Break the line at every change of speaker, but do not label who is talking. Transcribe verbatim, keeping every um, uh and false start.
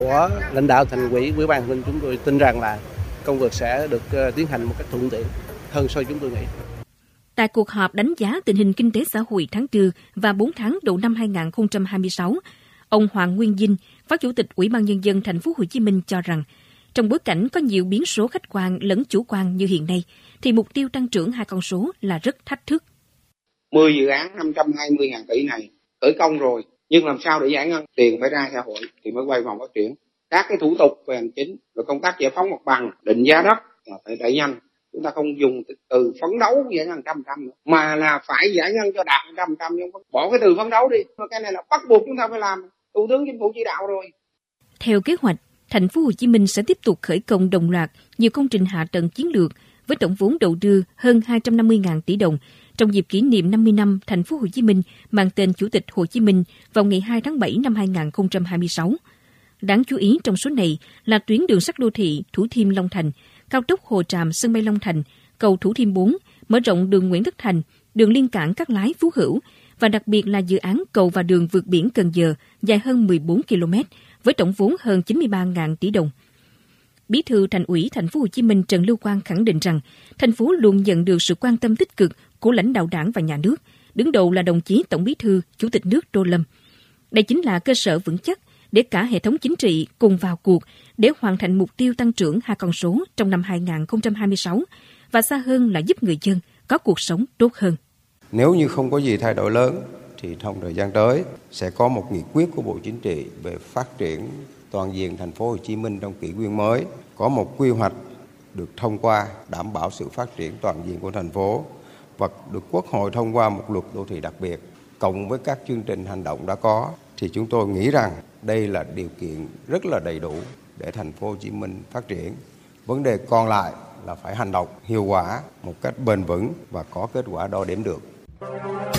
Của lãnh đạo Thành ủy, Ủy ban nhân dân chúng tôi tin rằng là công việc sẽ được tiến hành một cách thuận tiện hơn so với chúng tôi nghĩ.
Tại cuộc họp đánh giá tình hình kinh tế xã hội tháng tư và bốn tháng đầu năm hai không hai sáu, ông Hoàng Nguyên Dinh, Phó Chủ tịch Ủy ban nhân dân Thành phố Hồ Chí Minh cho rằng, trong bối cảnh có nhiều biến số khách quan lẫn chủ quan như hiện nay, thì mục tiêu tăng trưởng hai con số là rất thách thức.
mười dự án năm trăm hai mươi nghìn tỷ này khởi công rồi, nhưng làm sao để giải ngân, tiền phải ra xã hội thì mới quay vòng phát triển. Các cái thủ tục về hành chính và công tác giải phóng mặt bằng, định giá đất là phải đẩy nhanh. Chúng ta không dùng từ phấn đấu giải ngân trăm trăm nữa, mà là phải giải ngân cho đạt trăm trăm, nhưng bỏ cái từ phấn đấu đi. Cái này là bắt buộc chúng ta phải làm. Thủ tướng Chính phủ chỉ đạo rồi.
Theo kế hoạch, Thành phố Hồ Chí Minh sẽ tiếp tục khởi công đồng loạt nhiều công trình hạ tầng chiến lược với tổng vốn đầu tư hơn hai trăm năm mươi nghìn tỷ đồng trong dịp kỷ niệm năm mươi năm Thành phố Hồ Chí Minh mang tên Chủ tịch Hồ Chí Minh vào ngày hai tháng bảy năm hai không hai sáu. Đáng chú ý trong số này là tuyến đường sắt đô thị Thủ Thiêm Long Thành, cao tốc Hồ Tràm sân bay Long Thành, cầu Thủ Thiêm bốn, mở rộng đường Nguyễn Tất Thành, đường liên cảng Cát Lái Phú Hữu và đặc biệt là dự án cầu và đường vượt biển Cần Giờ dài hơn mười bốn ki lô mét với tổng vốn hơn chín mươi ba nghìn tỷ đồng. Bí thư Thành ủy Thành phố Hồ Chí Minh Trần Lưu Quang khẳng định rằng thành phố luôn nhận được sự quan tâm tích cực của lãnh đạo Đảng và Nhà nước, đứng đầu là đồng chí Tổng Bí thư Chủ tịch nước Tô Lâm. Đây chính là cơ sở vững chắc để cả hệ thống chính trị cùng vào cuộc để hoàn thành mục tiêu tăng trưởng hai con số trong năm hai không hai sáu và xa hơn là giúp người dân có cuộc sống tốt hơn.
Nếu như không có gì thay đổi lớn thì trong thời gian tới sẽ có một nghị quyết của Bộ Chính trị về phát triển toàn diện Thành phố Hồ Chí Minh trong kỷ nguyên mới, có một quy hoạch được thông qua đảm bảo sự phát triển toàn diện của thành phố và được Quốc hội thông qua một luật đô thị đặc biệt, cộng với các chương trình hành động đã có thì chúng tôi nghĩ rằng đây là điều kiện rất là đầy đủ để Thành phố Hồ Chí Minh phát triển. Vấn đề còn lại là phải hành động hiệu quả một cách bền vững và có kết quả đo đếm được.